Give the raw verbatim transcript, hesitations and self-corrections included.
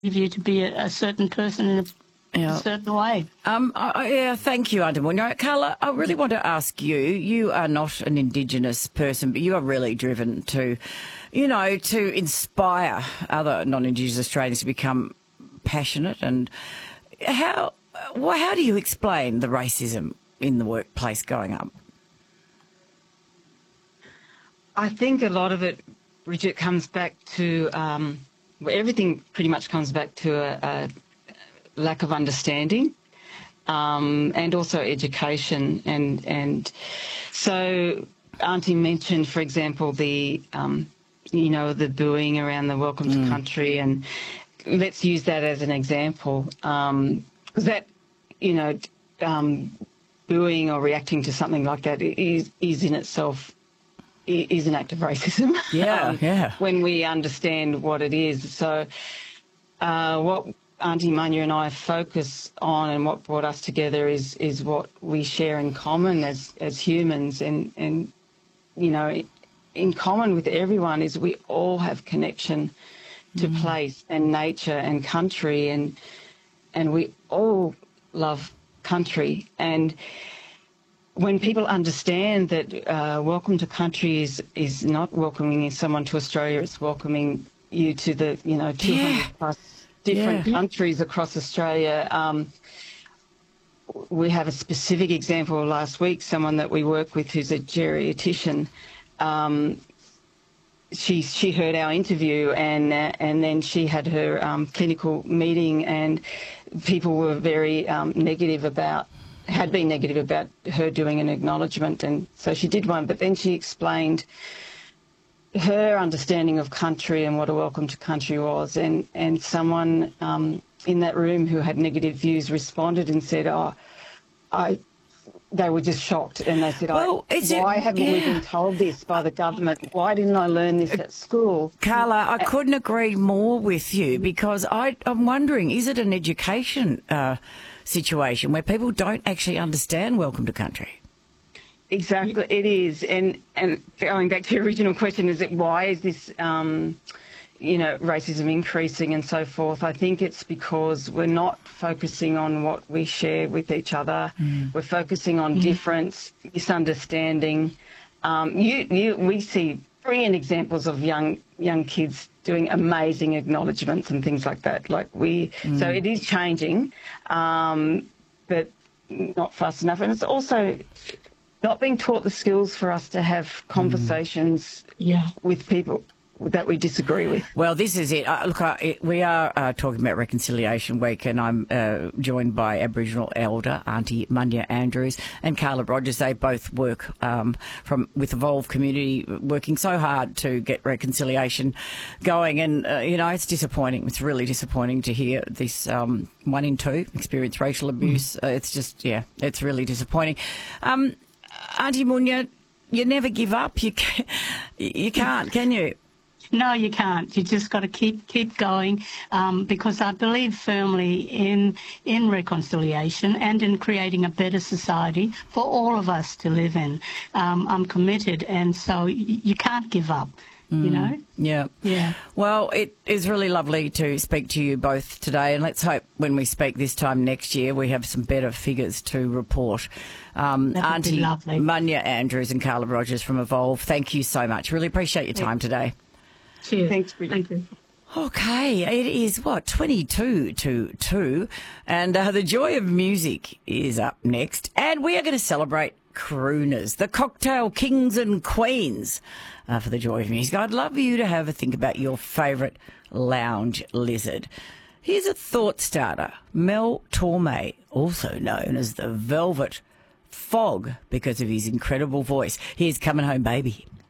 you to be a, a certain person in a Yeah. a certain way. Um, I, yeah, thank you, Auntie Munya. Carla, I really want to ask you, you are not an Indigenous person, but you are really driven to, you know, to inspire other non-Indigenous Australians to become passionate. And how, well, how do you explain the racism in the workplace going up? I think a lot of it, Bridget, comes back to, um, well, everything pretty much comes back to a, a lack of understanding, um, and also education. And and so Auntie mentioned, for example, the um, you know the booing around the Welcome Mm. to Country, and let's use that as an example, because that you know um, booing or reacting to something like that is is in itself is an act of racism. Yeah, um, yeah. When we understand what it is, so uh, what Auntie Munya and I focus on, and what brought us together, is is what we share in common as as humans, and and you know, in common with everyone is we all have connection to Mm. place and nature and country, and and we all love country. And when people understand that uh, Welcome to Country is is not welcoming someone to Australia, it's welcoming you to the you know two hundred Yeah. plus different Yeah. countries across Australia. Um, we have a specific example last week, someone that we work with who's a geriatrician. Um, she she heard our interview, and uh, and then she had her um, clinical meeting, and people were very um, negative about, had been negative about her doing an acknowledgement, and so she did one, but then she explained her understanding of country and what a Welcome to Country was, and, and someone um, in that room who had negative views responded and said, oh, I, they were just shocked, and they said, Well, I, it's why a- haven't we yeah. been told this by the government? Why didn't I learn this at school? Carla, I couldn't agree more with you, because I, I'm wondering, is it an education uh, situation where people don't actually understand Welcome to Country? Exactly, it is. And and going back to your original question, is it why is this, um, you know, racism increasing and so forth? I think it's because we're not focusing on what we share with each other. Mm. We're focusing on difference, misunderstanding. Um, you, you, we see brilliant examples of young young kids doing amazing acknowledgements and things like that. Like we, Mm. so it is changing, um, but not fast enough. And it's also not being taught the skills for us to have conversations Yeah. with people that we disagree with. Well, this is it. Uh, look, uh, it, we are uh, talking about Reconciliation Week, and I'm uh, joined by Aboriginal elder Auntie Munya Andrews and Carla Rogers. They both work um, from with Evolve Community, working so hard to get reconciliation going. And, uh, you know, it's disappointing. It's really disappointing to hear this um, one in two experience racial abuse. Uh, it's just, yeah, it's really disappointing. Um, Auntie Munya, you never give up. You can't, you can't, can you? No, you can't. You just got to keep keep going, um, because I believe firmly in in reconciliation and in creating a better society for all of us to live in. Um, I'm committed, and so y- you can't give up. You know. Yeah. Yeah. Well, it is really lovely to speak to you both today, and let's hope when we speak this time next year we have some better figures to report. Um, That would be Auntie lovely. Munya Andrews and Carla Rogers from Evolve, thank you so much. Really appreciate your time today. Cheers. Thanks, Bridget. Thank you. Okay, it is, what, twenty-two to two, and uh, the joy of music is up next, and we are going to celebrate crooners, the cocktail kings and queens uh, for the joy of music. I'd love you to have a think about your favourite lounge lizard. Here's a thought starter. Mel Torme, also known as the Velvet Fog because of his incredible voice. Here's Coming Home Baby.